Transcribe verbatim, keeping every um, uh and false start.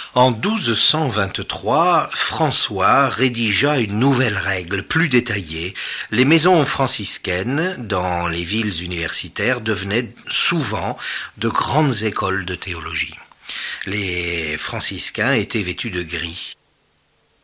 En douze cent vingt-trois, François rédigea une nouvelle règle plus détaillée. Les maisons franciscaines dans les villes universitaires devenaient souvent de grandes écoles de théologie. Les franciscains étaient vêtus de gris.